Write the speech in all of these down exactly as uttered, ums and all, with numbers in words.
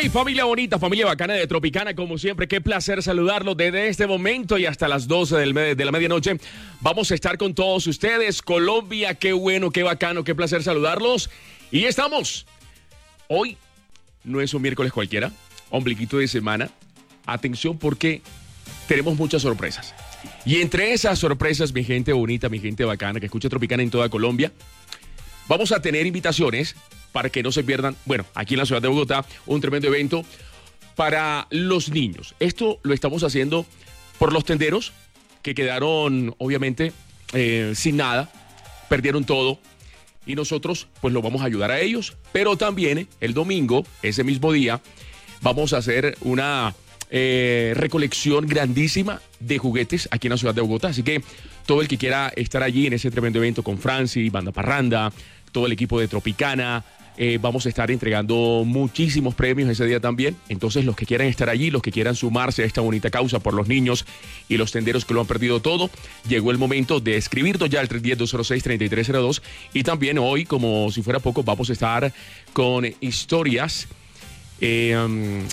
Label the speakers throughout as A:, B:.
A: Hey, familia bonita, familia bacana de Tropicana, como siempre, qué placer saludarlos desde este momento y hasta las doce del me- de la medianoche. Vamos a estar con todos ustedes. Colombia, qué bueno, qué bacano, qué placer saludarlos. Y estamos. Hoy no es un miércoles cualquiera, ombliguito de semana. Atención porque tenemos muchas sorpresas. Y entre esas sorpresas, mi gente bonita, mi gente bacana que escucha Tropicana en toda Colombia, vamos a tener invitaciones para que no se pierdan, bueno, aquí en la ciudad de Bogotá, un tremendo evento para los niños. Esto lo estamos haciendo por los tenderos que quedaron, obviamente, eh, sin nada, perdieron todo. Y nosotros, pues, lo vamos a ayudar a ellos. Pero también, el domingo, ese mismo día, vamos a hacer una eh, recolección grandísima de juguetes aquí en la ciudad de Bogotá. Así que todo el que quiera estar allí en ese tremendo evento con Franci, Banda Parranda, todo el equipo de Tropicana, Eh, vamos a estar entregando muchísimos premios ese día también. Entonces, los que quieran estar allí, los que quieran sumarse a esta bonita causa por los niños y los tenderos que lo han perdido todo, llegó el momento de escribirnos ya al tres uno cero, dos cero seis, tres tres cero dos. Y también hoy, como si fuera poco, vamos a estar con historias eh, um,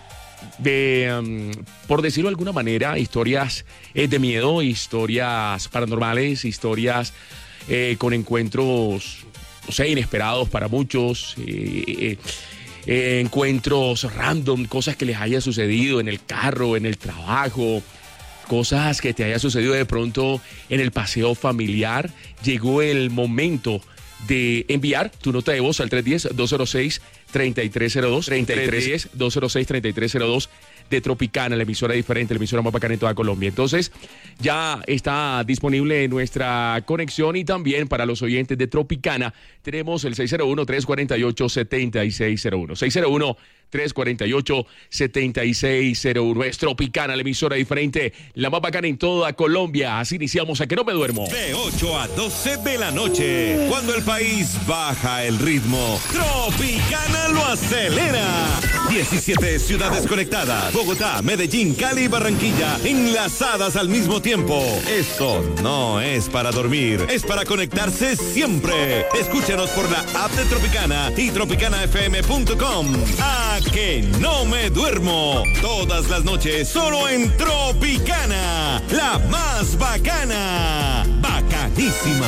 A: de, um, por decirlo de alguna manera, historias eh, de miedo, historias paranormales, historias eh, con encuentros, no sé, inesperados para muchos, eh, eh, encuentros random, cosas que les haya sucedido en el carro, en el trabajo, cosas que te haya sucedido de pronto en el paseo familiar. Llegó el momento de enviar tu nota de voz al tres uno cero, dos cero seis, tres tres cero dos, tres uno cero, dos cero seis, tres tres cero dos de Tropicana, la emisora diferente, la emisora más bacana en toda Colombia. Entonces, ya está disponible nuestra conexión y también para los oyentes de Tropicana tenemos el seis cero uno, tres cuatro ocho, siete seis cero uno. seis cero uno, tres cuatro ocho, siete seis cero uno. Es Tropicana, la emisora diferente, la más bacana en toda Colombia. Así iniciamos a Que No Me Duermo.
B: De ocho a doce de la noche, cuando el país baja el ritmo, Tropicana lo acelera. diecisiete ciudades conectadas. Bogotá, Medellín, Cali y Barranquilla, enlazadas al mismo tiempo. Esto no es para dormir, es para conectarse siempre. Escúchanos por la app de Tropicana y tropicana f m punto com. A Que No Me Duermo. Todas las noches, solo en Tropicana, la más bacana. Bacanísima.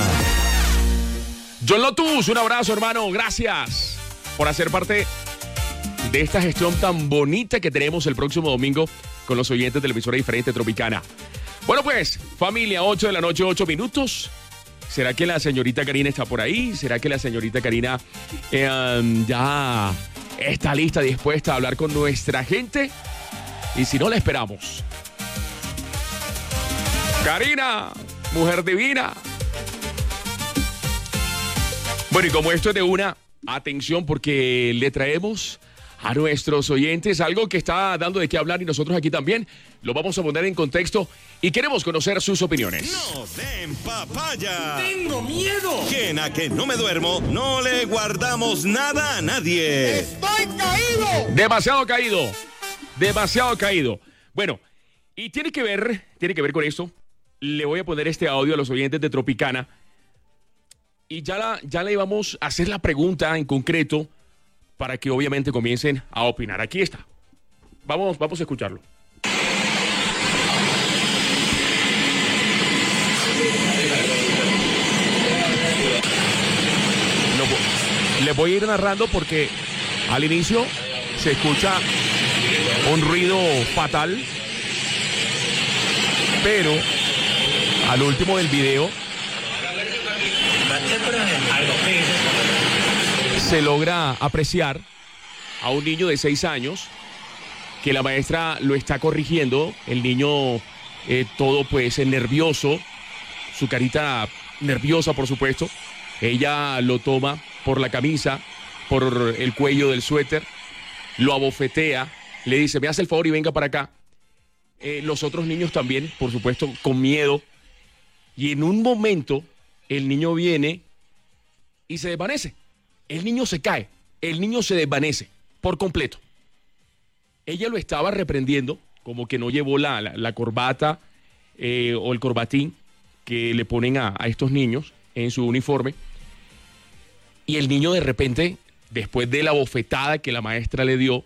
A: John Lotus, un abrazo, hermano. Gracias por hacer parte de esta gestión tan bonita que tenemos el próximo domingo con los oyentes de la emisora diferente Tropicana. Bueno, pues, familia, ocho de la noche, ocho minutos. ¿Será que la señorita Karina está por ahí? ¿Será que la señorita Karina eh, um, ya está lista, dispuesta a hablar con nuestra gente? Y si no, la esperamos. Karina, mujer divina. Bueno, y como esto es de una, atención, porque le traemos a nuestros oyentes algo que está dando de qué hablar y nosotros aquí también lo vamos a poner en contexto y queremos conocer sus opiniones.
B: ¡No den papaya!
C: ¡Tengo miedo!
B: Que en A Que No Me Duermo no le guardamos nada a nadie.
C: ¡Estoy caído!
A: Demasiado caído, demasiado caído. Bueno, y tiene que ver, tiene que ver con esto. Le voy a poner este audio a los oyentes de Tropicana y ya, la, ya le íbamos a hacer la pregunta en concreto para que obviamente comiencen a opinar. Aquí está. Vamos, vamos a escucharlo. Lo, le voy a ir narrando porque al inicio se escucha un ruido fatal, pero al último del video se logra apreciar a un niño de seis años que la maestra lo está corrigiendo. El niño eh, todo pues nervioso, su carita nerviosa por supuesto. Ella lo toma por la camisa, por el cuello del suéter, lo abofetea, le dice, me hace el favor y venga para acá. Eh, los otros niños también, por supuesto, con miedo. Y en un momento el niño viene y se desvanece. El niño se cae, el niño se desvanece por completo. Ella lo estaba reprendiendo, como que no llevó la, la, la corbata eh, o el corbatín que le ponen a, a estos niños en su uniforme. Y el niño de repente, después de la bofetada que la maestra le dio,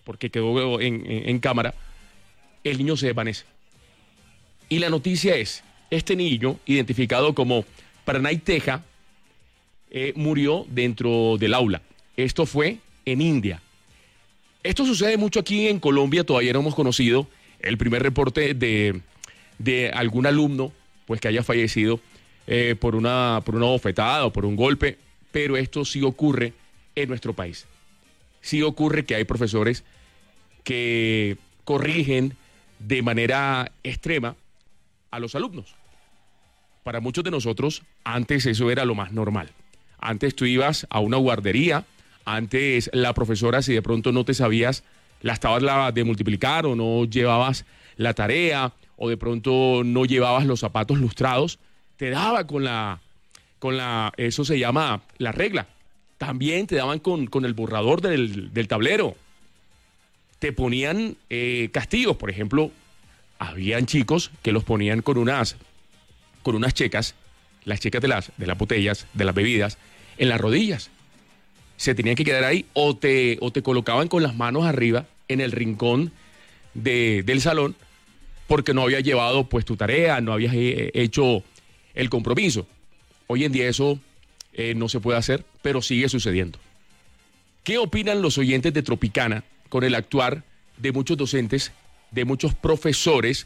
A: porque quedó en, en, en cámara, el niño se desvanece. Y la noticia es, este niño, identificado como Pranay Teja, eh, murió dentro del aula. Esto fue en India. Esto sucede mucho aquí en Colombia, todavía no hemos conocido el primer reporte de, de algún alumno pues que haya fallecido eh, por, una, por una bofetada o por un golpe, pero esto sí ocurre en nuestro país. Sí ocurre que hay profesores que corrigen de manera extrema a los alumnos. Para muchos de nosotros, antes eso era lo más normal. Antes tú ibas a una guardería, antes la profesora, si de pronto no te sabías las tablas de multiplicar o no llevabas la tarea o de pronto no llevabas los zapatos lustrados, te daba con la, con la, eso se llama la regla. También te daban con, con el borrador del, del tablero. Te ponían eh, castigos, por ejemplo, habían chicos que los ponían con unas, con unas checas, las checas de las, de las botellas, de las bebidas, en las rodillas. Se tenían que quedar ahí o te, o te colocaban con las manos arriba en el rincón de, del salón porque no habías llevado pues tu tarea, no habías eh, hecho el compromiso. Hoy en día eso eh, no se puede hacer, pero sigue sucediendo. ¿Qué opinan los oyentes de Tropicana con el actuar de muchos docentes, de muchos profesores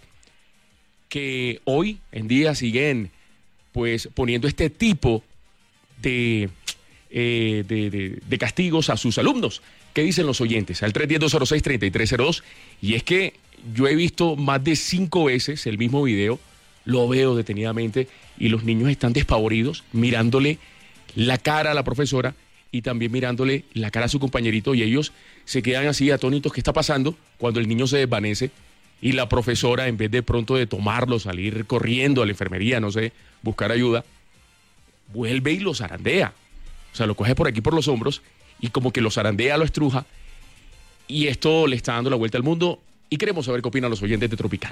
A: que hoy en día siguen pues poniendo este tipo de, eh, de, de, de castigos a sus alumnos? ¿Qué dicen los oyentes? Al tres uno cero, dos cero seis, tres tres cero dos. Y es que yo he visto más de cinco veces el mismo video, lo veo detenidamente y los niños están despavoridos mirándole la cara a la profesora y también mirándole la cara a su compañerito y ellos se quedan así atónitos. ¿Qué está pasando? Cuando el niño se desvanece y la profesora, en vez de pronto de tomarlo, salir corriendo a la enfermería, no sé, buscar ayuda, vuelve y lo zarandea. O sea, lo coge por aquí por los hombros y como que lo zarandea, lo estruja, y esto le está dando la vuelta al mundo y queremos saber qué opinan los oyentes de Tropicana.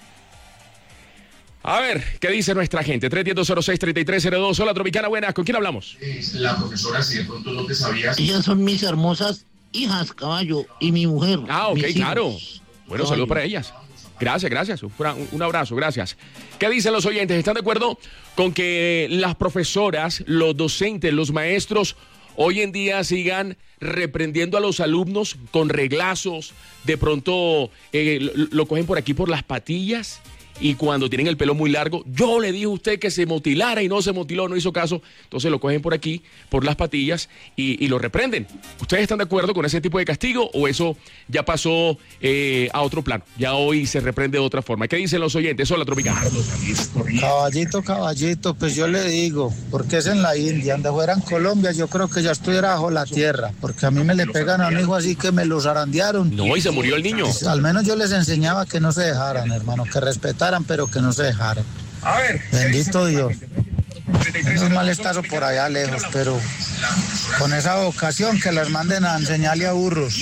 A: A ver, ¿qué dice nuestra gente? tres uno cero, seis tres tres cero dos. Hola, Tropicana, buenas. ¿Con quién hablamos?
D: La profesora, si de pronto no te sabías.
E: Ellas son mis hermosas hijas, caballo, y mi mujer.
A: Ah, ok, claro.
E: Hijos.
A: Bueno,
E: Caballo.
A: saludos para ellas. Gracias, gracias. Un, un abrazo, gracias. ¿Qué dicen los oyentes? ¿Están de acuerdo con que las profesoras, los docentes, los maestros hoy en día sigan reprendiendo a los alumnos con reglazos? De pronto eh, lo, lo cogen por aquí por las patillas y cuando tienen el pelo muy largo, yo le dije a usted que se motilara y no se motiló, no hizo caso, entonces lo cogen por aquí, por las patillas y, y lo reprenden. ¿Ustedes están de acuerdo con ese tipo de castigo o eso ya pasó eh, a otro plano? Ya hoy se reprende de otra forma. ¿Qué dicen los oyentes? Hola, Tropicana.
F: Caballito, caballito, pues yo le digo, porque es en la India, donde fuera en Colombia, yo creo que ya estuviera bajo la tierra, porque a mí me le pegan a un hijo así que me los zarandearon.
A: No, y se murió el niño.
F: Pues, al menos yo les enseñaba que no se dejaran, hermano, que respetaran, pero que no se dejaran.
D: A ver.
F: Bendito Dios. Es un malestazo por allá lejos, pero con esa vocación que las manden a enseñarle a burros.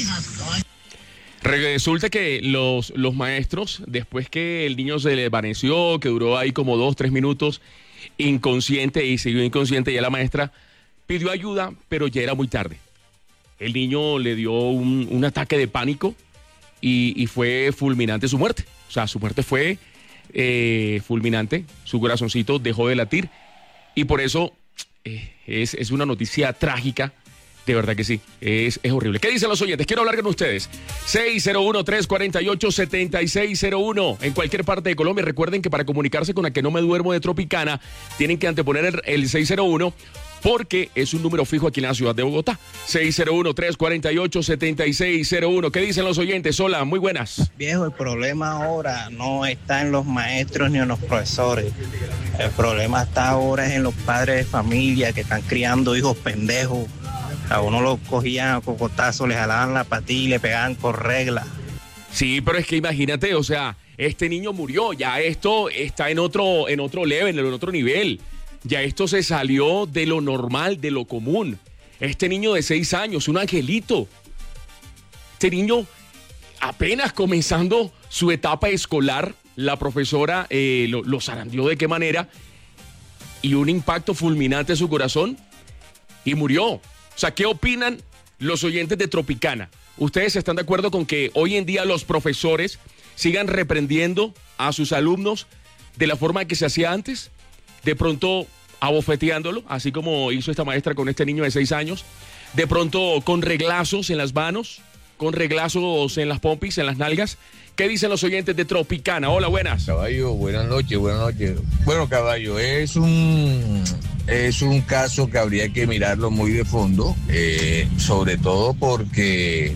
A: Resulta que los, los maestros, después que el niño se desvaneció, que duró ahí como dos, tres minutos, inconsciente y siguió inconsciente, ya la maestra pidió ayuda, pero ya era muy tarde. El niño le dio un, un ataque de pánico y, y fue fulminante su muerte. O sea, su muerte fue eh, fulminante, su corazoncito dejó de latir y por eso eh, es, es una noticia trágica. De verdad que sí, es, es horrible. ¿Qué dicen los oyentes? Quiero hablar con ustedes. seis cero uno, tres cuatro ocho, siete seis cero uno. En cualquier parte de Colombia, recuerden que para comunicarse con la que no me duermo de Tropicana, tienen que anteponer el, el seis cero uno porque es un número fijo aquí en la ciudad de Bogotá. seis cero uno, tres cuatro ocho, siete seis cero uno. ¿Qué dicen los oyentes? Hola, muy buenas.
G: Viejo, el problema ahora no está en los maestros ni en los profesores. El problema está ahora en los padres de familia que están criando hijos pendejos. A uno lo cogían a cocotazos, le jalaban la patilla y le pegaban con regla.
A: Sí, pero es que imagínate, o sea, este niño murió, ya esto está en otro, en otro level, en otro nivel. Ya esto se salió de lo normal, de lo común. Este niño de seis años, un angelito. Este niño apenas comenzando su etapa escolar, la profesora eh, lo, lo zarandeó de qué manera y un impacto fulminante en su corazón y murió. O sea, ¿qué opinan los oyentes de Tropicana, ¿ustedes están de acuerdo con que hoy en día los profesores sigan reprendiendo a sus alumnos de la forma que se hacía antes? De pronto abofeteándolo, así como hizo esta maestra con este niño de seis años, de pronto con reglazos en las manos, con reglazos en las pompis, en las nalgas. ¿Qué dicen los oyentes de Tropicana? Hola, buenas.
H: Caballo, buenas noches, buenas noches. Bueno, Caballo, es un es un caso que habría que mirarlo muy de fondo, eh, sobre todo porque,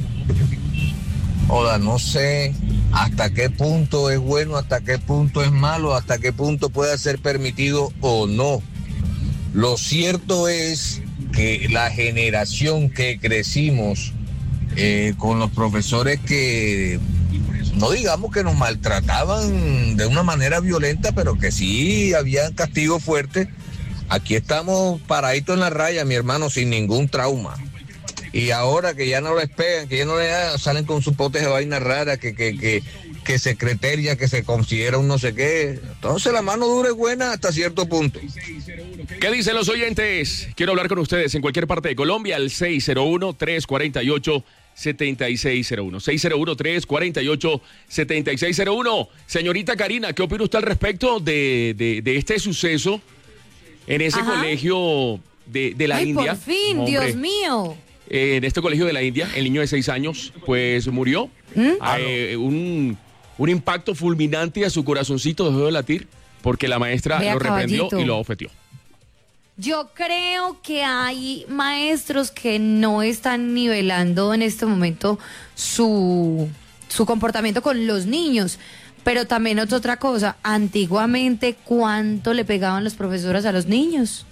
H: Oda, no sé hasta qué punto es bueno, hasta qué punto es malo, hasta qué punto puede ser permitido o no. Lo cierto es que la generación que crecimos eh, con los profesores que, no digamos que nos maltrataban de una manera violenta, pero que sí había castigo fuerte, aquí estamos paraditos en la raya, mi hermano, sin ningún trauma. Y ahora que ya no les pegan, que ya no les salen con sus potes de vaina rara, que, que, que, que secretaria, que se considera un no sé qué. Entonces la mano dura es buena hasta cierto punto.
A: ¿Qué dicen los oyentes? Quiero hablar con ustedes en cualquier parte de Colombia, al seis cero uno, tres cuatro ocho, siete seis cero uno. seis cero uno, tres cuatro ocho, siete seis cero uno. Señorita Karina, ¿qué opina usted al respecto de, de, de este suceso en ese
I: Ajá.
A: colegio de, de la
I: Ay,
A: India?
I: por fin,
A: Hombre,
I: Dios mío.
A: eh, en este colegio de la India, el niño de seis años, pues murió.
I: ¿Mm?
A: Eh, un, un impacto fulminante a su corazoncito dejó de latir porque la maestra
I: Vea,
A: lo reprendió
I: caballito.
A: y lo ofetió.
I: Yo creo que hay maestros que no están nivelando en este momento su, su comportamiento con los niños. Pero también es otra cosa. Antiguamente, ¿cuánto le pegaban los profesores a los niños?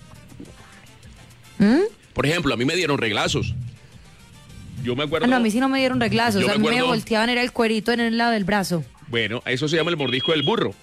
I: ¿Mm?
A: Por ejemplo, a mí me dieron reglazos. Yo me acuerdo...
I: Ah, no, a mí sí no me dieron reglazos.
A: Yo me
I: A mí me
A: acuerdo-
I: volteaban, era el cuerito en el lado del brazo.
A: Bueno, eso se llama el mordisco del burro.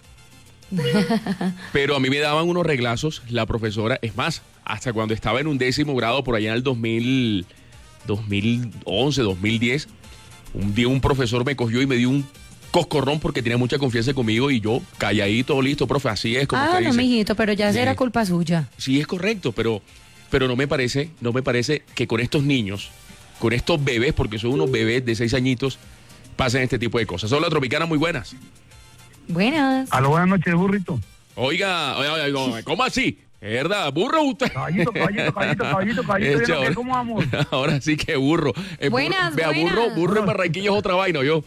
A: Pero a mí me daban unos reglazos la profesora. Es más, hasta cuando estaba en un décimo grado, por allá en el dos mil, dos mil once, dos mil diez, un día un profesor me cogió y me dio un coscorrón porque tenía mucha confianza conmigo y yo, calladito, listo, profe, así es como
I: Ah,
A: usted
I: no,
A: dice.
I: mijito, pero ya
A: Sí.
I: será culpa suya.
A: Sí, es correcto, pero, pero no me parece, no me parece que con estos niños, con estos bebés, porque son unos bebés de seis añitos, pasen este tipo de cosas. Hola, Tropicana, muy buenas.
I: Buenas.
J: Aló, buenas noches, burrito.
A: Oiga, oiga, oiga, ¿cómo así? ¿Es verdad? ¿Burro usted?
J: Caballito, caballito, caballito, caballito, caballito.
A: Eche,
J: ¿Yo no
A: ahora-
J: qué? ¿Cómo vamos?
A: Ahora sí que burro. Eh, burro-
I: Buenas,
A: Vea, burro,
I: buenas.
A: burro en Barranquilla es otra vaina, yo.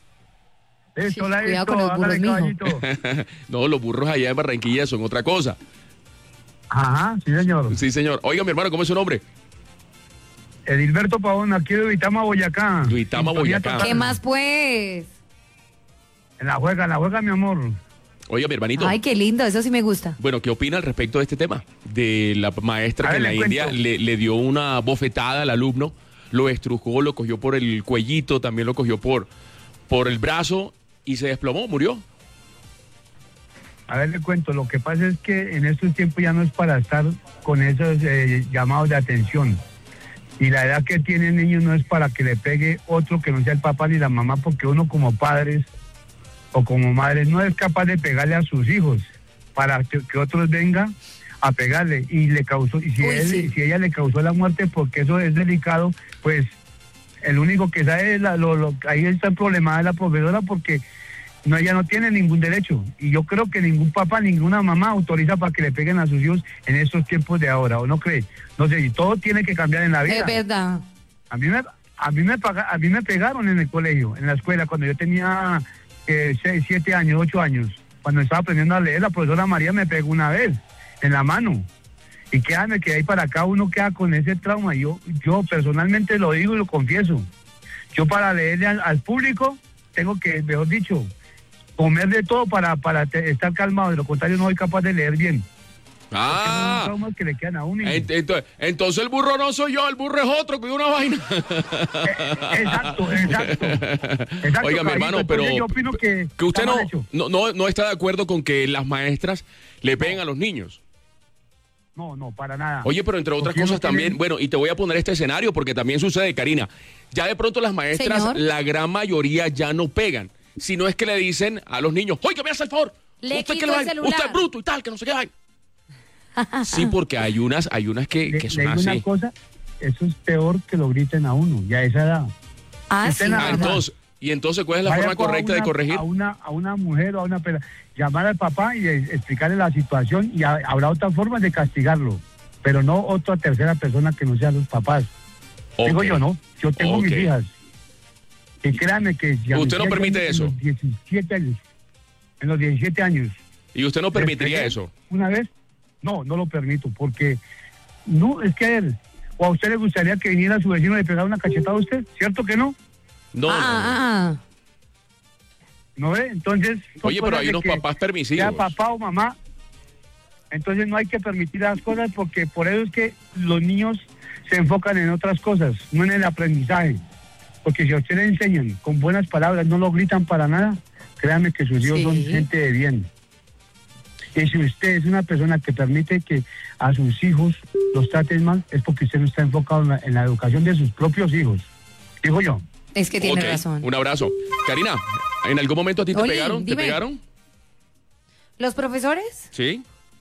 J: Esto, la
I: cuidado
J: esto,
I: con los burros,
J: hágale,
I: mijo.
J: caballito.
A: No, los burros allá en Barranquilla son otra cosa.
J: Ajá, sí, señor.
A: Sí, señor. Oiga, mi hermano, ¿cómo es su nombre?
J: Edilberto Pavón, aquí de Uitama, Boyacá.
A: Duitama,
J: Sintonía
A: Boyacá.
J: total.
I: ¿Qué más, pues?
J: En la juega, en la juega, mi amor.
A: Oiga, mi hermanito.
I: Ay, qué lindo, eso sí me gusta.
A: Bueno, ¿qué opina al respecto de este tema? De la maestra
J: A
A: que
J: ver,
A: en
J: le
A: la India
J: cuento.
A: le, le dio una bofetada al alumno, lo estrujó, lo cogió por el cuellito, también lo cogió por, por el brazo y se desplomó, murió.
J: A ver, le cuento. Lo que pasa es que en estos tiempos ya no es para estar con esos eh, llamados de atención. Y la edad que tiene el niño no es para que le pegue otro que no sea el papá ni la mamá, porque uno como padres o como madres no es capaz de pegarle a sus hijos para que, que otros vengan a pegarle y le causó y si,
I: Uy,
J: él,
I: sí.
J: si ella le causó la muerte porque eso es delicado, pues el único que sabe es la, lo, lo, ahí está el problema de la profesora porque no, ella no tiene ningún derecho y yo creo que ningún papá, ninguna mamá autoriza para que le peguen a sus hijos en estos tiempos de ahora, ¿o no cree? No sé, y todo tiene que cambiar en la vida.
I: Es verdad.
J: A mí me, a mí me, paga, a mí me pegaron en el colegio, en la escuela, cuando yo tenía eh, seis, siete años, ocho años. Cuando estaba aprendiendo a leer, la profesora María me pegó una vez en la mano. Y créanme que de ahí para acá uno queda con ese trauma. Yo, yo personalmente lo digo y lo confieso. Yo para leerle al, al público tengo que, mejor dicho, comer de todo para, para te- estar calmado. De lo contrario no soy capaz de leer bien. Son
A: Ah,
J: traumas que le quedan a uno. y-
A: ent- ent- entonces el burro no soy yo, el burro es otro, que una vaina.
J: Exacto, exacto. Exacto,
A: Oiga, mi
J: caballito.
A: hermano, pero
J: Entonces yo opino que,
A: que usted
J: está
A: no,
J: mal hecho.
A: no, no, no está de acuerdo con que las maestras le peguen a los niños.
J: No, no, para nada.
A: Oye, pero entre otras
J: Porque
A: cosas
J: uno tiene-
A: también, bueno, y te voy a poner este escenario porque también sucede, Karina. Ya de pronto las maestras,
I: Señor.
A: la gran mayoría ya no pegan. Si no es que le dicen a los niños, oiga, me hace el favor.
I: Le
A: usted
I: quito
A: que le
I: el
A: va-
I: celular.
A: usted es bruto y tal, que no sé qué hay. Sí, porque hay unas, hay unas que,
J: Le,
A: que
J: le
A: son
J: digo una
A: así.
J: cosa, eso es peor que lo griten a uno, ya a esa edad.
I: Ah,
J: Usted
I: sí.
J: nada
A: Ah,
J: más.
A: entonces, ¿y entonces cuál es la
J: Vaya
A: forma
J: con
A: correcta
J: una-
A: de corregir?
J: A una, a una, a una mujer o a una pera, llamar al papá y eh, explicarle la situación, y ha- habrá otras formas de castigarlo, pero no otra tercera persona que no sean los papás. Digo
A: Ok.
J: yo, ¿no? Yo tengo
A: Ok.
J: mis hijas. Y créanme que... si a
A: ¿Usted
J: mis
A: no
J: hijas
A: permite
J: en
A: eso?
J: los diecisiete años. En los diecisiete años.
A: ¿Y usted no
J: ¿les
A: permitiría
J: pegué
A: eso?
J: Una vez, no, no lo permito, porque no, es que a él, o a usted le gustaría que viniera su vecino y le pegara una cachetada a usted, ¿cierto que no?
A: No,
I: Ah,
A: no, no.
I: ah, ah.
J: ¿No ve? Entonces... son
A: Oye, pero
J: cosas
A: hay
J: de
A: unos
J: que
A: papás permisivos.
J: sea papá o mamá, entonces no hay que permitir las cosas, porque por eso es que los niños se enfocan en otras cosas, no en el aprendizaje. Porque si a usted le enseñan con buenas palabras, no lo gritan para nada, créanme que sus hijos
I: Sí.
J: son gente de bien. Y si usted es una persona que permite que a sus hijos los traten mal, es porque usted no está enfocado en la, en la educación de sus propios hijos. Digo yo.
I: Es que tiene
A: Ok,
I: razón.
A: Un abrazo. Karina, ¿en algún momento a ti te
I: Oli,
A: pegaron? ¿Te
I: dime.
A: pegaron?
I: ¿Los profesores?
A: Sí.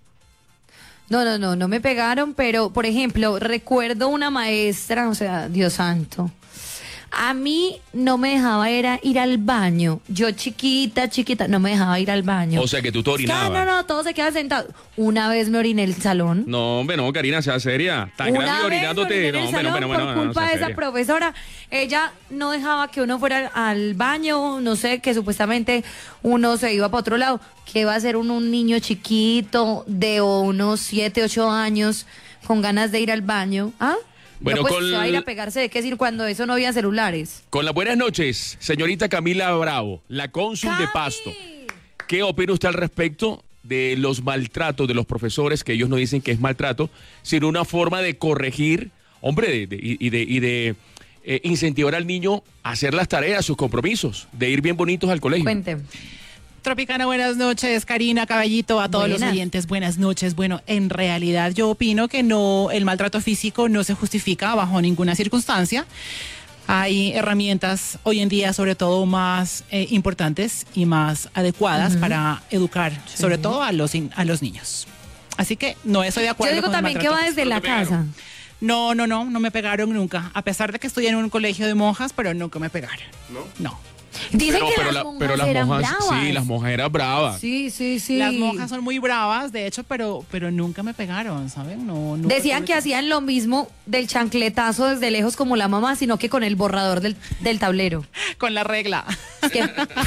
I: No, no, no, no me pegaron, pero, por ejemplo, recuerdo una maestra, o sea, Dios santo, a mí no me dejaba era ir al baño. Yo chiquita, chiquita, no me dejaba ir al baño.
A: O sea que tú te
I: Ah,
A: orinabas.
I: no, no, todos se quedan sentados. Una vez me oriné en el salón.
A: No, hombre, no, Karina, sea seria. Tan
I: Una
A: grande y
I: vez
A: orinándote.
I: oriné en
A: No,
I: el
A: hombre, no,
I: salón
A: hombre, no,
I: por
A: no, no,
I: culpa
A: sea
I: de esa
A: seria.
I: profesora. Ella no dejaba que uno fuera al baño, no sé, que supuestamente uno se iba para otro lado. ¿Qué va a hacer uno, un niño chiquito de unos siete, ocho años con ganas de ir al baño? ¿Ah?
A: Bueno,
I: no, pues
A: con
I: se va a ir a
A: el-
I: pegarse de qué decir cuando eso no había celulares.
A: Con las buenas noches, señorita Camila Bravo, la cónsul de
I: ¡Cami!
A: Pasto. ¿Qué opina usted al respecto de los maltratos de los profesores, que ellos no dicen que es maltrato, sino una forma de corregir, hombre, de, de- y de, y de eh, incentivar al niño a hacer las tareas, sus compromisos, de ir bien bonitos al colegio?
I: Cuente.
K: Tropicana, buenas noches. Karina, Caballito, a todos los
I: Buenas.
K: oyentes, buenas noches. Bueno, en realidad yo opino que no, el maltrato físico no se justifica bajo ninguna circunstancia. Hay herramientas hoy en día, sobre todo más eh, importantes y más adecuadas
I: Ujú.
K: para educar,
I: Sí.
K: sobre todo a los, in- a los niños. Así que no estoy de acuerdo
I: Yo digo
K: con el
I: también que
K: maltrato
I: va desde
A: ¿No
I: la
A: te pegaron?
I: casa.
K: No, no, no, no me pegaron nunca. A pesar de que estoy en un colegio de monjas, pero nunca me pegaron.
A: ¿No?
K: No.
I: Dicen
A: Pero,
I: que
A: pero,
I: las
A: la-
I: monjas
A: pero las
I: eran
A: monjas,
I: bravas.
A: sí, las monjas eran bravas.
I: Sí, sí, sí.
K: Las monjas son muy bravas, de hecho, pero, pero nunca me pegaron, ¿saben? No, no
I: Decían
K: tuve
I: que hacían lo mismo del chancletazo desde lejos como la mamá, sino que con el borrador del, del tablero.
K: con la regla.
I: Que-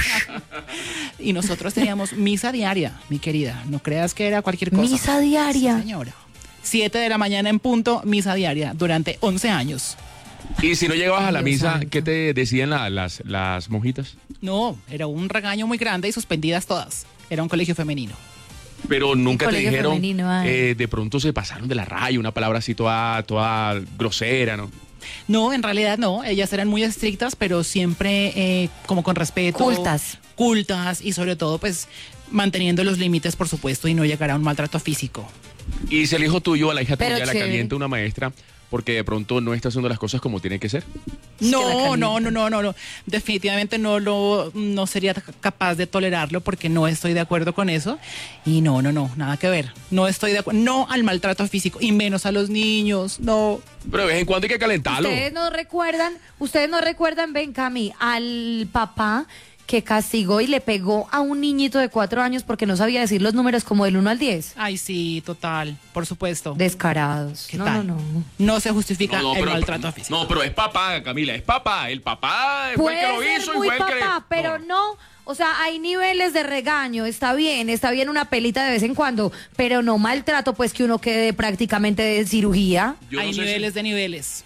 K: Y nosotros teníamos misa diaria, mi querida. No creas que era cualquier cosa.
I: Misa diaria.
K: Sí, señora. Siete de la mañana en punto, misa diaria, durante once años.
A: Y si no llegabas a la
I: Dios
A: misa,
I: santo.
A: ¿qué te decían la- las, las monjitas?
K: No, era un regaño muy grande y suspendidas todas. Era un colegio femenino.
A: Pero nunca te
I: colegio
A: dijeron,
I: femenino, ay.
A: eh, de pronto se pasaron de la raya, una palabra así toda, toda grosera, ¿no?
K: No, en realidad no. Ellas eran muy estrictas, pero siempre eh, como con respeto.
I: Cultas.
K: Cultas y sobre todo, pues, manteniendo los límites, por supuesto, y no llegar a un maltrato físico.
A: Y si el hijo tuyo, a la hija
I: Pero
A: tuya, la
I: chévere.
A: calienta una maestra porque de pronto no está haciendo las cosas como tiene que ser.
I: Es que la
K: No,
I: calientan.
K: no, no, no, no, no. Definitivamente no lo, no sería capaz de tolerarlo porque no estoy de acuerdo con eso. Y no, no, no, nada que ver. No estoy de acuerdo, no al maltrato físico y menos a los niños, no.
A: Pero de vez en cuando hay que calentarlo.
I: Ustedes no recuerdan, ustedes no recuerdan, ven Cami, al papá que castigó y le pegó a un niñito de cuatro años porque no sabía decir los números como del uno al diez.
K: Ay, sí, total, por supuesto.
I: Descarados.
K: ¿Qué
I: no,
K: tal?
I: no, no.
K: No se justifica
A: No, no,
K: el
A: pero,
K: maltrato físico.
A: no, pero es papá, Camila, es papá. El papá fue
I: Puede
A: el que lo
I: ser
A: hizo y
I: muy
A: fue el que le-
I: papá, pero
A: No.
I: no. O sea, hay niveles de regaño, está bien, está bien una pelita de vez en cuando, pero no maltrato, pues que uno quede prácticamente de cirugía.
A: Yo
K: Hay
A: no sé si-
K: niveles de niveles.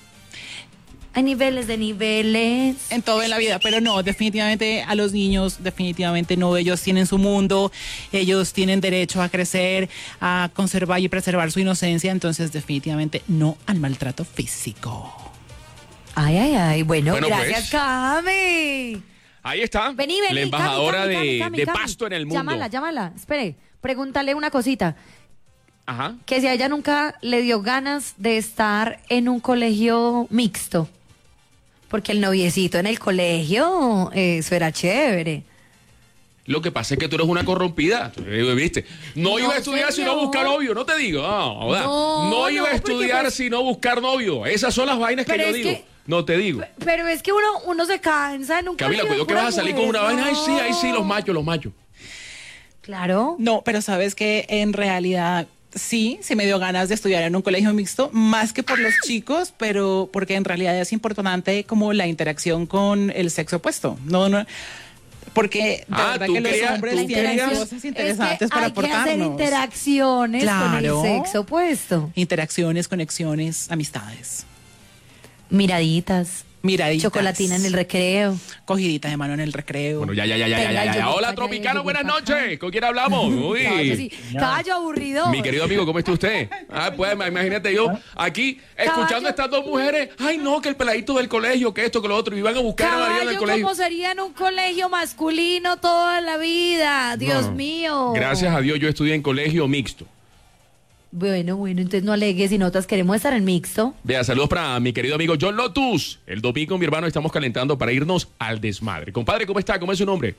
I: Hay niveles de niveles.
K: En todo en la vida, pero no, definitivamente a los niños, definitivamente no, ellos tienen su mundo, ellos tienen derecho a crecer, a conservar y preservar su inocencia, entonces definitivamente no al maltrato físico.
I: Ay, ay, ay. Bueno,
A: Bueno,
I: gracias,
A: pues.
I: Cami.
A: Ahí está.
I: Vení, vení.
A: La
I: Cami,
A: embajadora
I: Cami, Cami,
A: de,
I: Cami,
A: de
I: Cami.
A: Pasto en el mundo.
I: Llámala, llámala. Espere, pregúntale una cosita.
A: Ajá.
I: Que si a ella nunca le dio ganas de estar en un colegio mixto. Porque el noviecito en el colegio, eh, eso era chévere.
A: Lo que pasa es que tú eres una corrompida, ¿viste? No, no iba a estudiar señor. sino buscar novio, no te digo. No, no, no iba no, a estudiar pues, sino buscar novio. Esas son las vainas que yo digo. Que, no te digo.
I: Pero es que uno, uno se cansa en un
A: Camila, cuidado que vas a salir mujer, con una vaina. Ay, sí, ay, sí, los machos, los machos.
I: Claro.
K: No, pero sabes que en realidad sí, sí me dio ganas de estudiar en un colegio mixto, más que por los chicos, pero porque en realidad es importante como la interacción con el sexo opuesto. No, no. Porque de
A: ah,
K: verdad que
A: querías,
K: los hombres tienen cosas interesantes
I: es que
K: para
I: hay
K: aportarnos.
I: Que hacer interacciones
K: claro.
I: con el sexo opuesto.
K: Interacciones, conexiones, amistades.
I: Miraditas.
K: Miraditas.
I: Chocolatina en el recreo.
K: Cogidita de mano en el recreo.
A: Bueno, ya, ya, ya, ya, ya, ya, ya. Hola, Tropicano, buenas noches. ¿Con quién hablamos? Uy.
I: Caballo, sí. Caballo aburrido.
A: Mi querido amigo, ¿cómo está usted? Ah, pues imagínate yo aquí escuchando Caballo. a estas dos mujeres. Ay, no, que el peladito del colegio, que esto, que lo otro. Y van a buscar
I: Caballo,
A: a María del colegio.
I: como sería en un colegio masculino toda la vida. Dios
A: no.
I: mío.
A: Gracias a Dios yo estudié en colegio mixto.
I: Bueno, bueno, entonces no alegues y notas, queremos estar en mixto.
A: Vea, saludos para mi querido amigo John Lotus. El domingo, mi hermano, estamos calentando para irnos al desmadre. Compadre, ¿cómo está? ¿Cómo es su nombre?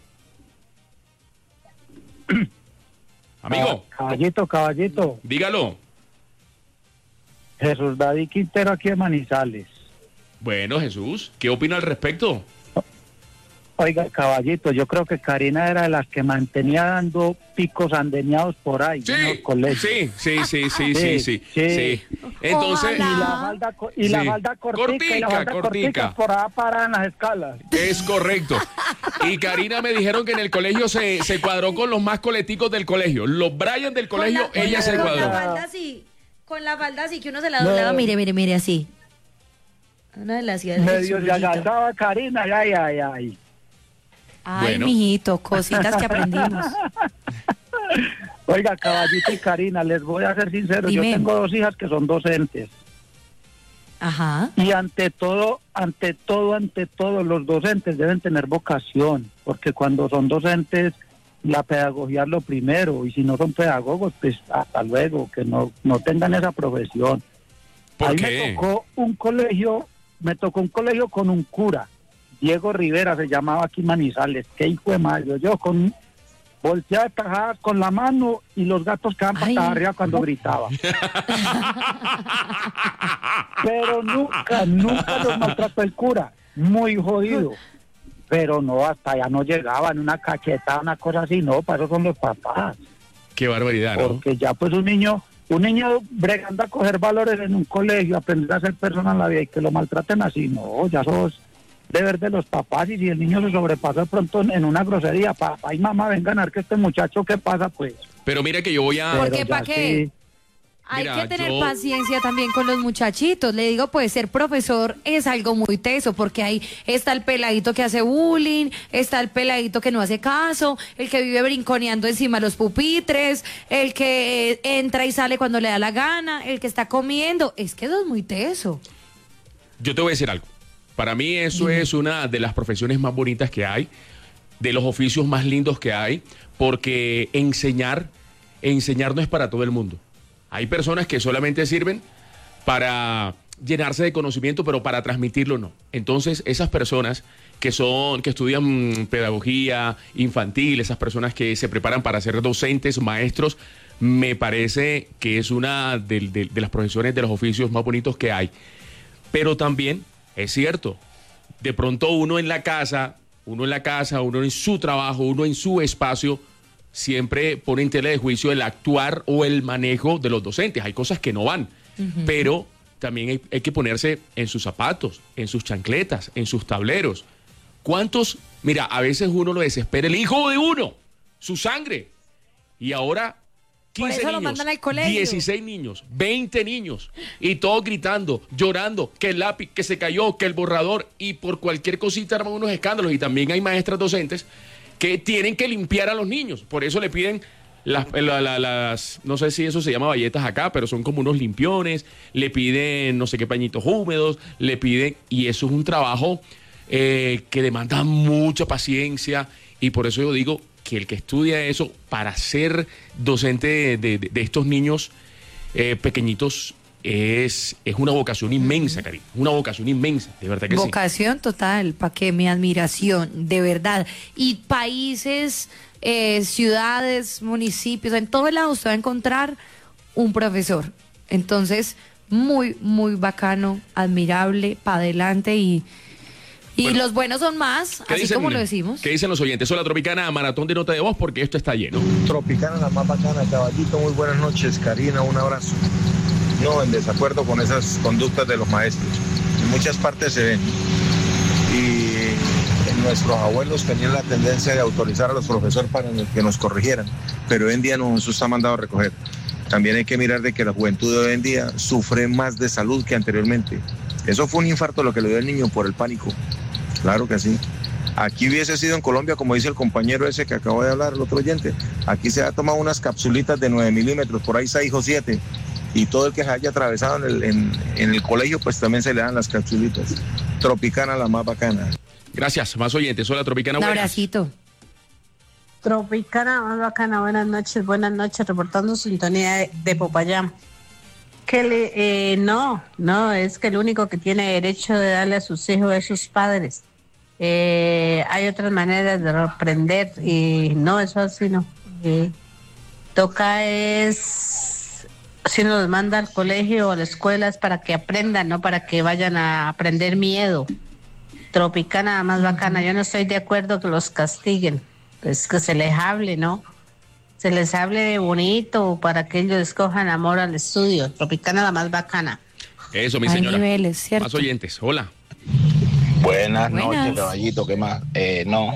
A: Amigo.
J: Caballito, caballito.
A: Dígalo.
J: Jesús David Quintero, aquí de Manizales.
A: Bueno, Jesús, ¿qué opina al respecto?
J: Oiga, caballito, yo creo que Karina era de las que mantenía dando picos andeñados por ahí
A: sí,
J: en los colegios.
A: Sí, sí, sí, sí, sí, sí, sí. sí. Entonces,
J: y la falda, y
A: sí.
J: la falda cortica,
A: cortica,
J: y la falda
A: cortica.
J: cortica por ahí para en las escalas.
A: Es correcto. Y Karina me dijeron que en el colegio se, se cuadró con los más coleticos del colegio. Los Brian del colegio,
I: la,
A: ella
I: la,
A: se
I: con
A: cuadró.
I: Con la falda así, con la falda así, que uno se la doblaba, no. mire, mire, mire, así. Una de las ciudades.
J: Medio se agachaba Karina, ay, ay, ay.
I: Ay,
A: bueno.
I: mijito, cositas que aprendimos.
J: Oiga, caballito y Karina, les voy a ser sincero,
I: Dime.
J: yo tengo dos hijas que son docentes.
I: Ajá.
J: Y ante todo, ante todo, ante todo, los docentes deben tener vocación, porque cuando son docentes, la pedagogía es lo primero, y si no son pedagogos, pues hasta luego, que no, no tengan esa profesión.
A: ¿Por
J: Ahí
A: qué?
J: me tocó un colegio, me tocó un colegio con un cura. Diego Rivera se llamaba aquí Manizales, qué hijo de mayo, yo con volteaba tajadas con la mano y los gatos quedaban patas arriba cuando gritaba. Pero nunca, nunca los maltrató el cura, muy jodido. Pero no, hasta allá no llegaban, una cachetada, una cosa así, no, para eso son los papás.
A: Qué barbaridad, ¿no?
J: Porque ya pues un niño, un niño bregando a coger valores en un colegio, aprender a ser persona en la vida y que lo maltraten así, no, ya sos deber de los papás, y si el niño se sobrepasa de pronto en una grosería, papá y mamá vengan a ver que este muchacho, ¿qué pasa pues?
A: Pero mira que yo voy a...
I: ¿Por qué, para qué?
J: Sí.
I: Hay
A: Mira,
I: que tener
A: yo...
I: paciencia también con los muchachitos. Le digo, pues ser profesor es algo muy teso, porque ahí está el peladito que hace bullying, está el peladito que no hace caso, el que vive brinconeando encima de los pupitres, el que eh, entra y sale cuando le da la gana, el que está comiendo. Es que eso es muy teso.
A: Yo te voy a decir algo. Para mí eso
I: Dime.
A: es una de las profesiones más bonitas que hay, de los oficios más lindos que hay, porque enseñar, enseñar no es para todo el mundo. Hay personas que solamente sirven para llenarse de conocimiento, pero para transmitirlo no. Entonces, esas personas que son, que estudian pedagogía infantil, esas personas que se preparan para ser docentes, maestros, me parece que es una de, de, de las profesiones, de los oficios más bonitos que hay. Pero también es cierto, de pronto uno en la casa, uno en la casa, uno en su trabajo, uno en su espacio, siempre pone en tela de juicio el actuar o el manejo de los docentes. Hay cosas que no van, uh-huh. pero también hay, hay que ponerse en sus zapatos, en sus chancletas, en sus tableros. ¿Cuántos? Mira, a veces uno lo desespera, el hijo de uno, su sangre. Y ahora quince
I: Por eso
A: niños,
I: lo mandan al colegio.
A: dieciséis niños, veinte niños, y todos gritando, llorando, que el lápiz, que se cayó, que el borrador, y por cualquier cosita arman unos escándalos. Y también hay maestras docentes que tienen que limpiar a los niños. Por eso le piden las, la, la, las, no sé si eso se llama bayetas acá, pero son como unos limpiones, le piden no sé qué pañitos húmedos, le piden, y eso es un trabajo eh, que demanda mucha paciencia, y por eso yo digo que el que estudia eso para ser docente de, de, de estos niños eh, pequeñitos es, es una vocación inmensa, Karina, una vocación inmensa, de verdad que
I: vocación
A: sí.
I: total, ¿para qué? Mi admiración, de verdad. Y países, eh, ciudades, municipios, en todo lado usted va a encontrar un profesor. Entonces, muy, muy bacano, admirable, para adelante y... Y bueno, los buenos son más, así
A: dicen,
I: como lo decimos.
A: ¿Qué dicen los oyentes? Hola, Tropicana, maratón de nota de voz, porque esto está lleno.
L: Tropicana, la más bacana, caballito, muy buenas noches. Karina, un abrazo. No, en desacuerdo con esas conductas de los maestros. En muchas partes se ven. Y nuestros abuelos tenían la tendencia de autorizar a los profesores para que nos corrigieran, pero hoy en día no, eso está mandado a recoger. También hay que mirar de que la juventud de hoy en día sufre más de salud que anteriormente. Eso fue un infarto lo que le dio el niño por el pánico. Claro que sí. Aquí hubiese sido en Colombia, como dice el compañero ese que acabo de hablar, el otro oyente. Aquí se ha tomado unas capsulitas de nueve milímetros, por ahí seis o siete. Y todo el que se haya atravesado en el, en, en el colegio, pues también se le dan las capsulitas. Tropicana, la más bacana.
A: Gracias, más oyentes. Hola, Tropicana.
I: Un abracito.
M: Tropicana, más bacana. Buenas noches, buenas noches. Reportando sintonía de, de Popayán. Que le, eh, no, no, es que el único que tiene derecho de darle a sus hijos es sus padres. Eh, hay otras maneras de aprender y no, eso así no. Eh, toca es, si nos manda al colegio o a la escuela es para que aprendan, no para que vayan a aprender miedo. Tropicana, más bacana. Yo no estoy de acuerdo que los castiguen, pues que se les hable, ¿no? Se les hable de bonito para que ellos escojan amor al estudio. Tropicana, la más bacana.
A: Eso, mi
I: Hay
A: señora.
I: niveles, ¿cierto?
A: Más oyentes. Hola.
N: Buenas,
I: Buenas.
N: noches, caballito. ¿Qué más? Eh, no.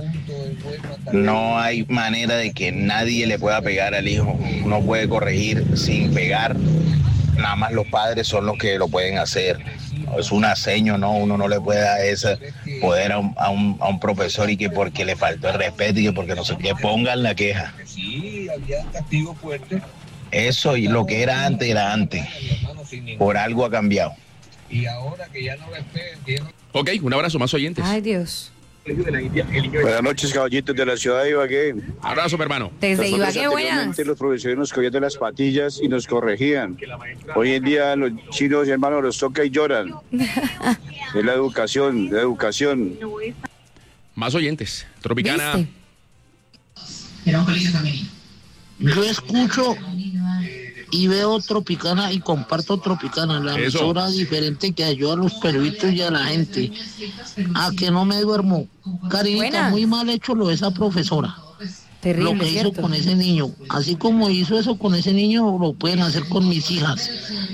N: No hay manera de que nadie le pueda pegar al hijo. Uno puede corregir sin pegar. Nada más los padres son los que lo pueden hacer. Es un aseño, ¿no? Uno no le puede dar ese poder a un, a un, a un profesor y que porque le faltó el respeto y que porque no sé qué, pongan la queja.
H: Sí, había castigo fuerte.
N: Eso y lo que era antes era antes. Por algo ha cambiado.
H: Y ahora que ya no les pegan.
A: Ok, un abrazo, más oyentes.
I: Ay, Dios.
O: Buenas noches, caballitos de la ciudad de Ibagué.
A: Abrazo, mi hermano.
I: Desde
O: Nosotros
I: Ibagué, buenas.
O: anteriormente los profesores nos cogían de las patillas y nos corregían. Hoy en día los chinos, hermanos, los toca y lloran. Es la educación, la educación.
A: Más oyentes. Tropicana.
I: ¿Viste?
E: Era un colegio femenino. Yo escucho y veo Tropicana y comparto Tropicana, la
A: Eso.
E: emisora diferente que ayuda a los peruitos y a la gente. A que no me duermo. Carinita,
I: Buenas.
E: muy mal hecho lo de esa profesora.
I: Terrible,
E: Lo que hizo
I: ¿cierto?
E: con ese niño. Así como hizo eso con ese niño, lo pueden hacer con mis hijas.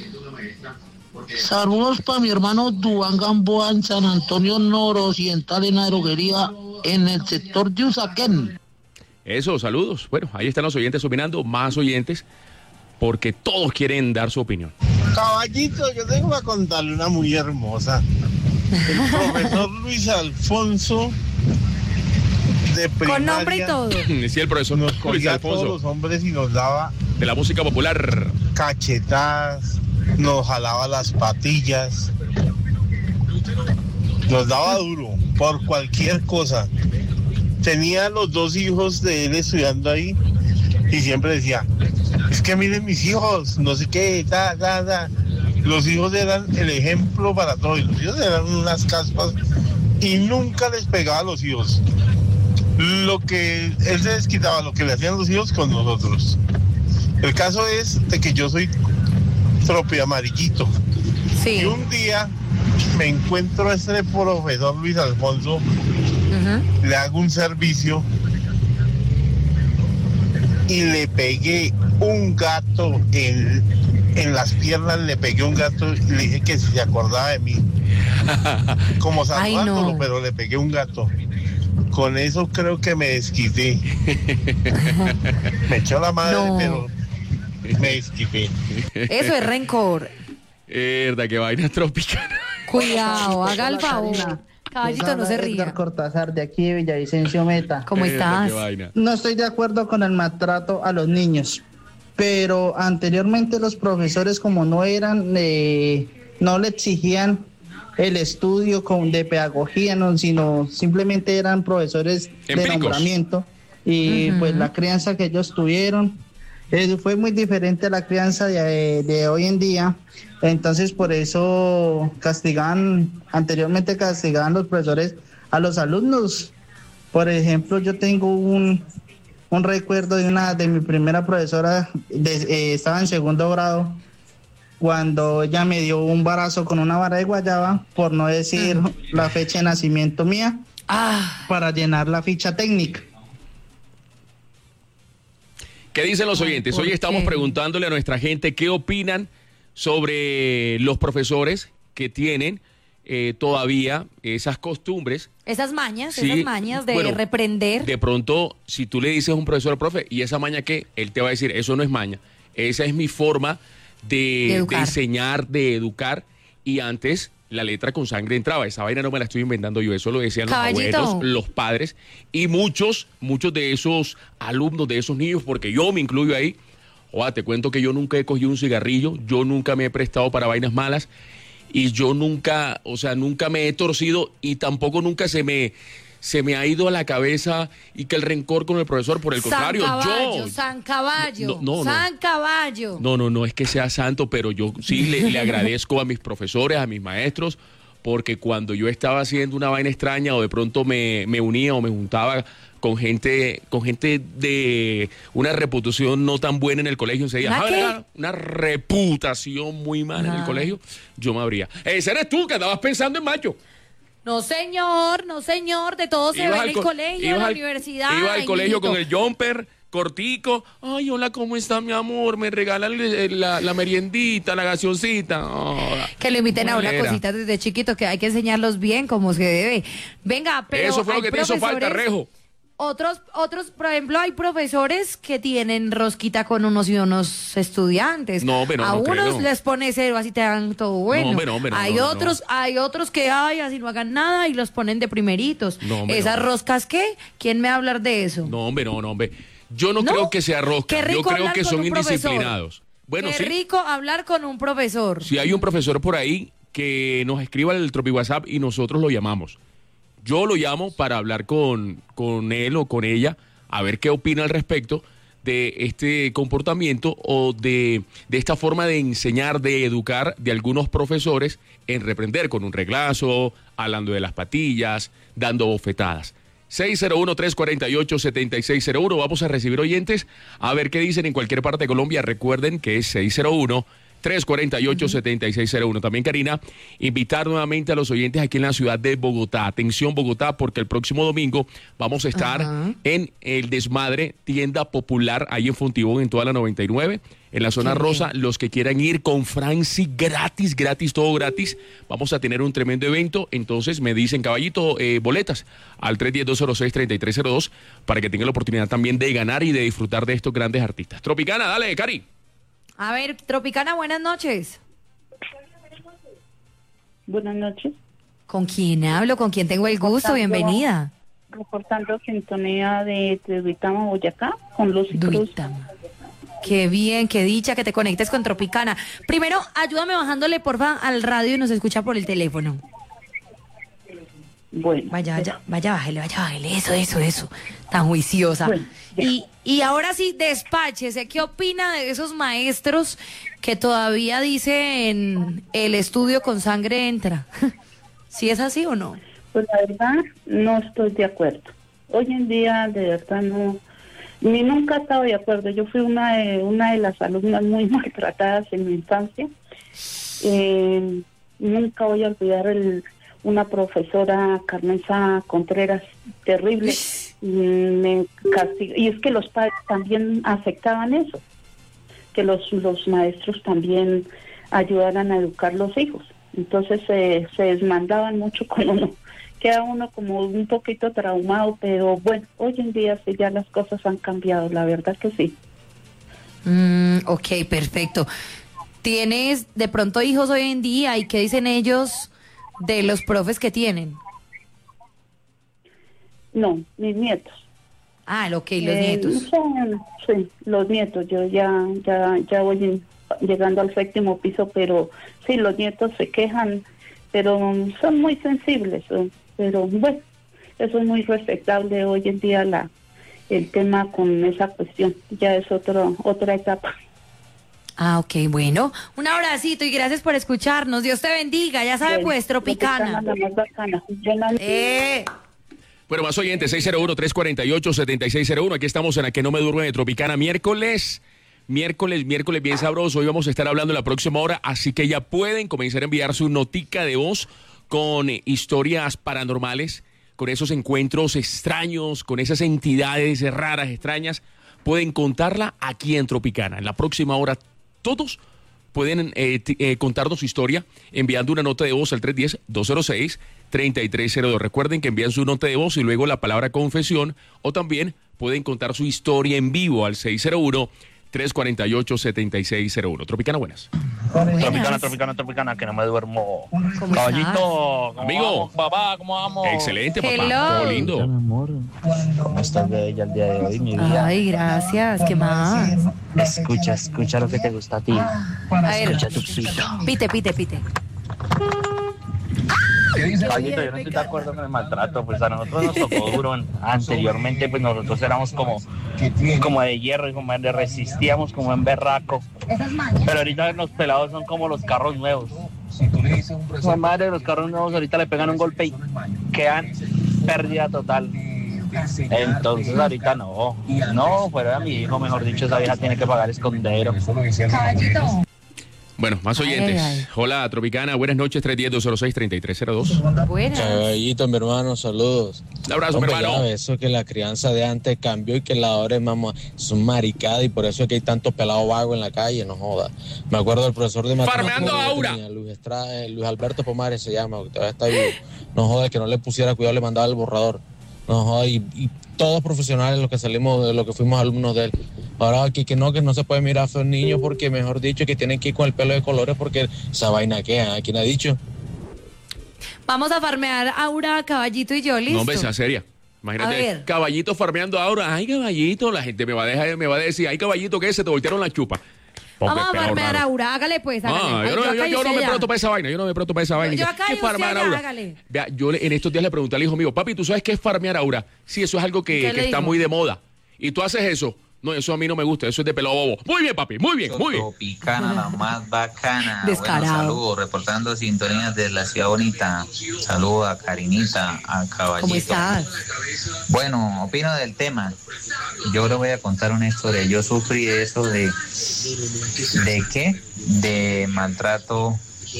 E: Saludos para mi hermano Duván Gamboa en San Antonio Noroccidental, en la droguería, en el sector de Usaquén.
A: Eso, saludos. Bueno, ahí están los oyentes opinando, más oyentes, porque todos quieren dar su opinión.
P: Caballito, yo tengo que contarle una muy hermosa. El profesor Luis Alfonso de primaria.
I: Con nombre y todo.
A: Sí, el profesor
P: Nos
A: Luis
P: cogía a todos
A: Alfonso,
P: los hombres y nos daba
A: de la música popular.
P: cachetadas, nos jalaba las patillas, nos daba duro por cualquier cosa. Tenía los dos hijos de él estudiando ahí y siempre decía, es que miren mis hijos, no sé qué, ta, ta, ta. Los hijos eran el ejemplo para todos, los hijos eran unas caspas y nunca les pegaba a los hijos. Lo que él se desquitaba, lo que le hacían los hijos con nosotros. El caso es de que yo soy tropi amarillito.
I: Sí.
P: Y un día me encuentro a este profesor Luis Alfonso,
I: Ujú.
P: le hago un servicio y le pegué un gato en, en las piernas, le pegué un gato y le dije que si se acordaba de mí. Como
I: Ay,
P: saludándolo,
I: no.
P: pero le pegué un gato. Con eso creo que me desquité. Me echó la madre,
I: No.
P: pero me desquité.
I: Eso es rencor.
A: Verdad, que vaina Tropicana.
I: Cuidado, haga el favor. Caballito, no se
F: Edgar
I: ría.
F: Cortázar, de aquí de Villavicencio Meta.
I: ¿Cómo
A: Verdad,
I: estás?
A: qué vaina.
F: No estoy de acuerdo con el maltrato a los niños, pero anteriormente los profesores, como no eran, eh, no le exigían el estudio con, de pedagogía, no, sino simplemente eran profesores de
A: Empíricos.
F: nombramiento y
I: Ujú.
F: pues la crianza que ellos tuvieron Eh, fue muy diferente a la crianza de, de hoy en día, entonces por eso castigaban, anteriormente castigaban los profesores a los alumnos. Por ejemplo, yo tengo un, un recuerdo de una de mi primera profesora, de, eh, estaba en segundo grado, cuando ella me dio un barazo con una vara de guayaba, por no decir mm. la fecha de nacimiento mía, ah. para llenar la ficha técnica.
A: ¿Qué dicen los oyentes? Hoy estamos preguntándole a nuestra gente qué opinan sobre los profesores que tienen eh, todavía esas costumbres.
I: Esas mañas,
A: sí,
I: esas mañas de
A: bueno,
I: reprender.
A: De pronto, si tú le dices a un profesor, profe, ¿y esa maña qué? Él te va a decir, eso no es maña. Esa es mi forma de, de, de enseñar, de educar. Y antes la letra con sangre entraba. Esa vaina no me la estoy inventando yo, eso lo decían
I: Caballito.
A: los abuelos, los padres y muchos, muchos de esos alumnos, de esos niños, porque yo me incluyo ahí. Oa, te cuento que yo nunca he cogido un cigarrillo, yo nunca me he prestado para vainas malas y yo nunca, o sea, nunca me he torcido y tampoco nunca se me... se me ha ido a la cabeza y que el rencor con el profesor, por el
I: San
A: contrario,
I: caballo,
A: yo...
I: San Caballo,
A: no, no, no,
I: San Caballo.
A: No, no, no es que sea santo, pero yo sí le, le agradezco a mis profesores, a mis maestros, porque cuando yo estaba haciendo una vaina extraña o de pronto me, me unía o me juntaba con gente con gente de una reputación no tan buena en el colegio, enseguida, ¿una, una reputación muy mala ah. en el colegio, yo me abría. Ese eres tú que andabas pensando en macho.
I: No, señor, no, señor, de todo se ve en el colegio, en la
A: al,
I: universidad.
A: Iba al colegio
I: niñito.
A: con el jumper cortico. Ay, hola, ¿cómo está mi amor? Me regalan la, la meriendita, la gaseoncita. Oh,
I: que lo inviten a una cosita desde chiquito, que hay que enseñarlos bien como se debe. Venga, pero
A: eso fue lo que te hizo falta, Rejo.
I: Otros, otros, por ejemplo, hay profesores que tienen rosquita con unos y unos estudiantes.
A: No, pero
I: a
A: no
I: unos
A: creo.
I: les pone cero, así te dan todo bueno.
A: No, pero, pero,
I: hay
A: no,
I: otros,
A: no.
I: hay otros que ay, así no hagan nada y los ponen de primeritos.
A: No,
I: ¿Esas
A: no.
I: roscas qué? ¿Quién me va a hablar de eso?
A: No, hombre, no, no, hombre. Yo no,
I: ¿No?
A: creo que sea rosca. Yo creo que son indisciplinados. Bueno,
I: qué
A: sí.
I: rico hablar con un profesor.
A: Si hay un profesor por ahí que nos escriba el Tropi WhatsApp y nosotros lo llamamos. Yo lo llamo para hablar con, con él o con ella, a ver qué opina al respecto de este comportamiento o de, de esta forma de enseñar, de educar de algunos profesores en reprender con un reglazo, hablando de las patillas, dando bofetadas. seis cero uno, tres cuatro ocho, siete seis cero uno. Vamos a recibir oyentes a ver qué dicen en cualquier parte de Colombia. Recuerden que es seis cero uno, tres cuatro ocho, siete seis cero uno. También, Karina, invitar nuevamente a los oyentes aquí en la ciudad de Bogotá. Atención, Bogotá, porque el próximo domingo vamos a estar uh-huh. en el Desmadre, tienda popular, ahí en Fontibón, en toda la noventa y nueve, en la zona Qué rosa. Bien. Los que quieran ir con Franci, gratis, gratis, todo gratis. Vamos a tener un tremendo evento. Entonces me dicen, caballito, eh, boletas al tres uno cero, dos cero seis, tres tres cero dos para que tengan la oportunidad también de ganar y de disfrutar de estos grandes artistas. Tropicana, dale, Cari.
I: A ver, Tropicana, buenas noches.
Q: Buenas noches.
I: ¿Con quién hablo? ¿Con quién tengo el gusto? Reportando, Bienvenida.
Q: Reportando sintonía de, de Duitama, Boyacá, con Lucy Cruz.
I: Qué bien, qué dicha que te conectes con Tropicana. Primero, ayúdame bajándole, porfa, al radio y nos escucha por el teléfono.
Q: Bueno.
I: Vaya, vaya, vaya, bájele, vaya, bájele. Eso, eso, eso. Tan juiciosa. Bueno, y, y ahora sí, despáchese. ¿Qué opina de esos maestros que todavía dicen el estudio con sangre entra? ¿Sí es así o no?
Q: Pues la verdad, no estoy de acuerdo. Hoy en día, de verdad, no... Ni nunca he estado de acuerdo. Yo fui una de, una de las alumnas muy maltratadas en mi infancia. Eh, nunca voy a olvidar el... una profesora, Carmenza Contreras, terrible, me castigó. Y es que los padres también aceptaban eso, que los, los maestros también ayudaran a educar los hijos. Entonces eh, se desmandaban mucho con uno. Queda uno como un poquito traumado, pero bueno, hoy en día sí ya las cosas han cambiado, la verdad que sí.
I: Mm, ok, perfecto. ¿Tienes de pronto hijos hoy en día y qué dicen ellos de los profes que tienen?
Q: No, mis nietos.
I: Ah, ok, los
Q: eh,
I: nietos.
Q: Son, sí, los nietos. Yo ya ya ya voy en, llegando al séptimo piso, pero sí, los nietos se quejan, pero son muy sensibles. Pero bueno, eso es muy respetable hoy en día, la el tema con esa cuestión. Ya es otro, otra etapa.
I: Ah, ok, bueno. Un abracito y gracias por escucharnos. Dios te bendiga. Ya sabe, pues, Tropicana.
Q: La más bacana.
I: Eh.
A: Bueno, más oyentes, seis cero uno, tres cuatro ocho, siete seis cero uno. Aquí estamos en A Que No Me Duerme de Tropicana. Miércoles, miércoles, miércoles bien sabroso. Hoy vamos a estar hablando en la próxima hora, así que ya pueden comenzar a enviar su notica de voz con eh, historias paranormales, con esos encuentros extraños, con esas entidades raras, extrañas. Pueden contarla aquí en Tropicana. En la próxima hora todos pueden eh, t- eh, contarnos su historia enviando una nota de voz al tres uno cero, dos cero seis, tres tres cero dos. Recuerden que envían su nota de voz y luego la palabra confesión, o también pueden contar su historia en vivo al seis cero uno, tres cuatro ocho, siete seis cero uno. Tropicana, buenas.
R: Tropicana, tropicana, tropicana, que no me duermo. Caballito, ¿cómo
A: Amigo.
R: vamos, papá? ¿Cómo vamos?
A: Excelente, papá.
I: Hello.
A: Todo lindo.
R: Mi amor, ¿cómo estás, bella, el día de hoy, mi vida?
I: Ay, gracias. ¿Qué más?
R: Escucha, escucha lo que te gusta a ti.
I: A ver.
R: Escucha tu pito.
I: Pite, pite, pite.
R: Caballito, yo no estoy de acuerdo con el maltrato, pues a nosotros nos tocó duro. Anteriormente, pues nosotros éramos como, como de hierro y como de resistíamos como en berraco. Pero ahorita los pelados son como los carros nuevos. La madre, los carros nuevos ahorita le pegan un golpe y quedan pérdida total. Entonces ahorita no, no, fuera de mi hijo, mejor dicho, esa vieja tiene que pagar escondero.
A: Bueno, más oyentes.
I: Ay, ay.
A: Hola, Tropicana. Buenas noches, tres uno cero, dos cero seis, tres tres cero dos.
I: Buenas.
S: Caballito, mi hermano, saludos.
A: Un abrazo,
S: Hombre,
A: mi hermano.
S: ya ves, eso que la crianza de antes cambió y que la ahora es, mamá, es un maricada y por eso es que hay tanto pelado vago en la calle, no joda. Me acuerdo del profesor de matemáticas.
A: Farmeando
S: que
A: Aura.
S: tenía, Luis, Estra- Luis Alberto Pomares se llama, que todavía está vivo. No joda, que no le pusiera cuidado, le mandaba el borrador. No joda, y, y todos profesionales los que salimos, de lo que fuimos alumnos de él. Ahora aquí que no, que no se puede mirar a feos niños porque, mejor dicho, que tienen que ir con el pelo de colores porque esa vaina que, ¿eh? ¿Quién ha dicho?
I: Vamos a farmear Aura, Caballito y yo, ¿listo?
A: No, hombre, sea seria. Imagínate,
I: A ver.
A: Caballito farmeando ahora. Ay, Caballito, la gente me va a dejar, me va a decir, ay, Caballito, ¿qué? Se te voltearon la chupa.
I: Vamos a
A: Porque
I: farmear
A: raro.
I: Aura, hágale pues, hágale.
A: Ah,
I: Ay,
A: yo, no, yo,
I: acá y
A: yo no
I: usted
A: me
I: allá.
A: presto para esa vaina, yo no me presto para esa vaina.
I: Yo acá
A: ¿Qué
I: y usted
A: farmear
I: allá,
A: Aura?
I: hágale.
A: Vea, yo le- en estos días le pregunté al hijo mío, papi, ¿tú sabes qué es farmear Aura? Sí, eso es algo que,
I: ¿Qué
A: que
I: le
A: está
I: dijo?
A: muy de moda. Y tú haces eso. No, eso a mí no me gusta, eso es de pelo bobo. Muy bien, papi, muy bien, muy bien.
T: Tropicana, la más bacana.
I: Descarado.
T: Buenos saludos, reportando sintonías de la ciudad bonita. Saludos a Karinita, a Caballito.
I: ¿Cómo estás?
T: Bueno, opino del tema. Yo les voy a contar una historia. Yo sufrí de eso de... ¿De qué? De maltrato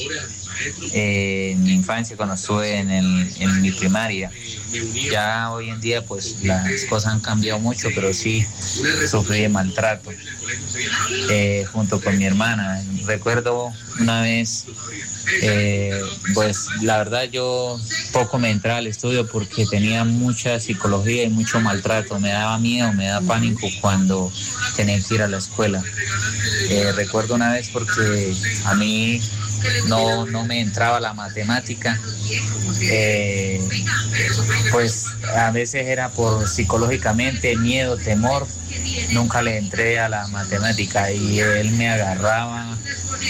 T: eh, en mi infancia cuando estuve en, el, en mi primaria. Ya hoy en día pues las cosas han cambiado mucho, pero sí sufrí de maltrato eh, junto con mi hermana. Recuerdo una vez, eh, pues la verdad yo poco me entraba al estudio porque tenía mucha psicología y mucho maltrato. Me daba miedo, me daba pánico cuando tenía que ir a la escuela. Eh, recuerdo una vez porque a mí no, no me entraba la matemática, eh, pues a veces era por psicológicamente, miedo, temor, nunca le entré a la matemática y él me agarraba